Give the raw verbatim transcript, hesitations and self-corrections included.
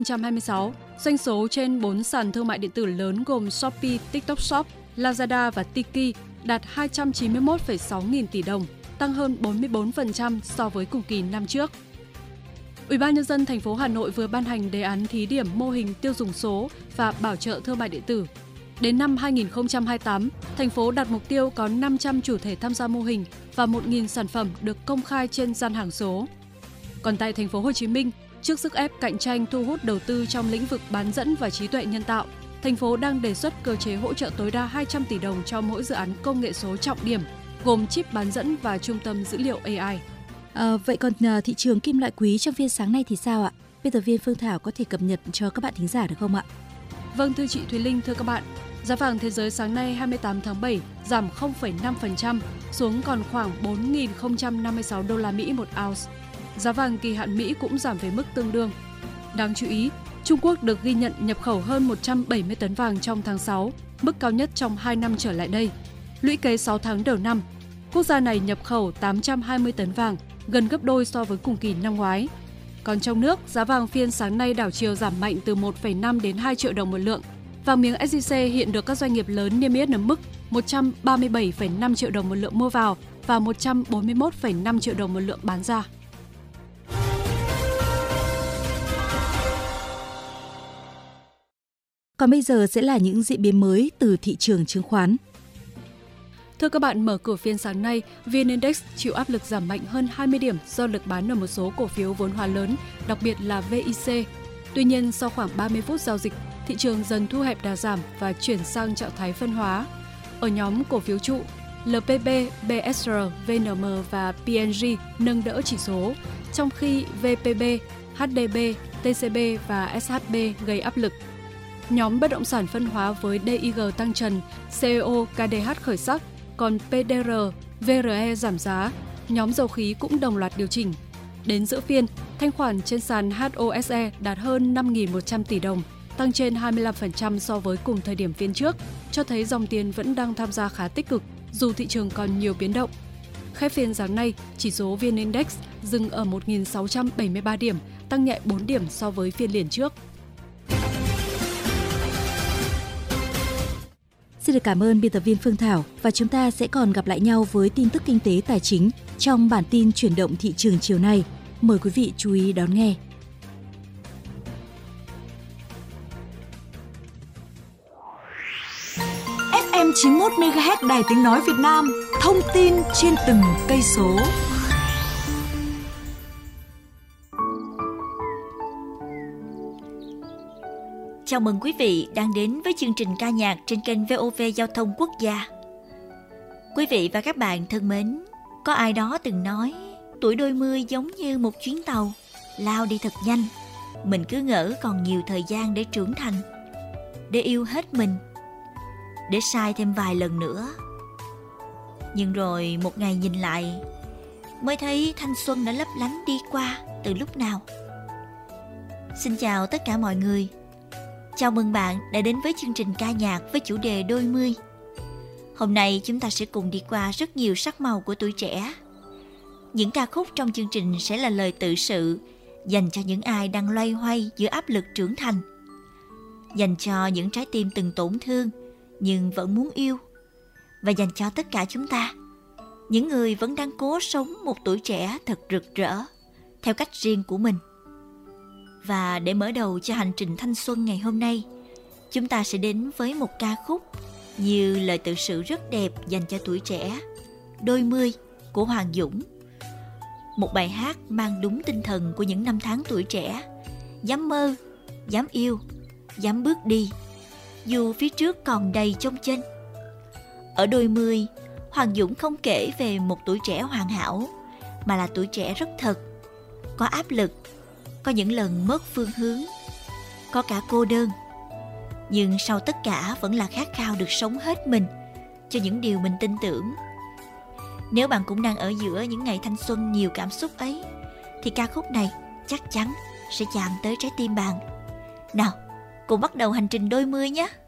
không hai sáu, doanh số trên bốn sàn thương mại điện tử lớn gồm Shopee, TikTok Shop, Lazada và Tiki đạt hai trăm chín mươi mốt phẩy sáu nghìn tỷ đồng, tăng hơn bốn mươi tư phần trăm so với cùng kỳ năm trước. Ủy ban nhân dân thành phố Hà Nội vừa ban hành đề án thí điểm mô hình tiêu dùng số và bảo trợ thương mại điện tử. Đến năm hai không hai tám, thành phố đặt mục tiêu có năm trăm chủ thể tham gia mô hình và một nghìn sản phẩm được công khai trên gian hàng số. Còn tại thành phố Hồ Chí Minh, trước sức ép cạnh tranh thu hút đầu tư trong lĩnh vực bán dẫn và trí tuệ nhân tạo, thành phố đang đề xuất cơ chế hỗ trợ tối đa hai trăm tỷ đồng cho mỗi dự án công nghệ số trọng điểm, gồm chip bán dẫn và trung tâm dữ liệu a i. À, vậy còn uh, thị trường kim loại quý trong phiên sáng nay thì sao ạ? Biên tập viên Phương Thảo có thể cập nhật cho các bạn thính giả được không ạ? Vâng, thưa chị Thùy Linh, thưa các bạn. Giá vàng thế giới sáng nay hai mươi tám tháng bảy giảm không phẩy năm phần trăm xuống còn khoảng bốn nghìn không trăm năm mươi sáu đô la Mỹ một ounce. Giá vàng kỳ hạn Mỹ cũng giảm về mức tương đương. Đáng chú ý, Trung Quốc được ghi nhận nhập khẩu hơn một trăm bảy mươi tấn vàng trong tháng sáu, mức cao nhất trong hai năm trở lại đây. Lũy kế sáu tháng đầu năm, quốc gia này nhập khẩu tám trăm hai mươi tấn vàng, gần gấp đôi so với cùng kỳ năm ngoái. Còn trong nước, giá vàng phiên sáng nay đảo chiều giảm mạnh từ một phẩy năm đến hai triệu đồng một lượng. Vàng miếng ét gi xê hiện được các doanh nghiệp lớn niêm yết ở mức một trăm ba mươi bảy phẩy năm triệu đồng một lượng mua vào và một trăm bốn mươi mốt phẩy năm triệu đồng một lượng bán ra. Còn bây giờ sẽ là những diễn biến mới từ thị trường chứng khoán. Thưa các bạn, mở cửa phiên sáng nay, vê en Index chịu áp lực giảm mạnh hơn hai mươi điểm do lực bán ở một số cổ phiếu vốn hóa lớn, đặc biệt là vê i xê. Tuy nhiên, sau khoảng ba mươi phút giao dịch, thị trường dần thu hẹp đà giảm và chuyển sang trạng thái phân hóa. Ở nhóm cổ phiếu trụ, lờ pê bê, bê ét rờ, vê en em và pê en giê nâng đỡ chỉ số, trong khi vê pê bê, hát đê bê, tê xê bê và ét hát bê gây áp lực. Nhóm bất động sản phân hóa với đê i giê tăng trần, xê e ô, ca đê hát khởi sắc, còn pê đê rờ, vê rờ e giảm giá, nhóm dầu khí cũng đồng loạt điều chỉnh. Đến giữa phiên, thanh khoản trên sàn hát o ét e đạt hơn năm nghìn một trăm tỷ đồng, tăng trên hai mươi lăm phần trăm so với cùng thời điểm phiên trước, cho thấy dòng tiền vẫn đang tham gia khá tích cực, dù thị trường còn nhiều biến động. Khép phiên sáng nay, chỉ số vê en Index dừng ở một nghìn sáu trăm bảy mươi ba điểm, tăng nhẹ bốn điểm so với phiên liền trước. Xin được cảm ơn biên tập viên Phương Thảo và chúng ta sẽ còn gặp lại nhau với tin tức kinh tế tài chính trong bản tin chuyển động thị trường chiều nay. Mời quý vị chú ý đón nghe. ép em chín mươi mốt mê ga héc Đài Tiếng Nói Việt Nam, thông tin trên từng cây số. Chào mừng quý vị đang đến với chương trình ca nhạc trên kênh vê o vê Giao thông Quốc gia. Quý vị và các bạn thân mến, có ai đó từng nói tuổi đôi mươi giống như một chuyến tàu, lao đi thật nhanh. Mình cứ ngỡ còn nhiều thời gian để trưởng thành, để yêu hết mình, để sai thêm vài lần nữa. Nhưng rồi một ngày nhìn lại, mới thấy thanh xuân đã lấp lánh đi qua từ lúc nào. Xin chào tất cả mọi người. Chào mừng bạn đã đến với chương trình ca nhạc với chủ đề đôi mươi. Hôm nay chúng ta sẽ cùng đi qua rất nhiều sắc màu của tuổi trẻ. Những ca khúc trong chương trình sẽ là lời tự sự dành cho những ai đang loay hoay giữa áp lực trưởng thành, dành cho những trái tim từng tổn thương nhưng vẫn muốn yêu, và dành cho tất cả chúng ta, những người vẫn đang cố sống một tuổi trẻ thật rực rỡ theo cách riêng của mình. Và để mở đầu cho hành trình thanh xuân ngày hôm nay, chúng ta sẽ đến với một ca khúc như lời tự sự rất đẹp dành cho tuổi trẻ, Đôi mươi của Hoàng Dũng. Một bài hát mang đúng tinh thần của những năm tháng tuổi trẻ, dám mơ, dám yêu, dám bước đi, dù phía trước còn đầy chông chênh. Ở Đôi mươi, Hoàng Dũng không kể về một tuổi trẻ hoàn hảo, mà là tuổi trẻ rất thật, có áp lực, có những lần mất phương hướng, có cả cô đơn. Nhưng sau tất cả vẫn là khát khao được sống hết mình cho những điều mình tin tưởng. Nếu bạn cũng đang ở giữa những ngày thanh xuân nhiều cảm xúc ấy, thì ca khúc này chắc chắn sẽ chạm tới trái tim bạn. Nào, cùng bắt đầu hành trình đôi mươi nhé!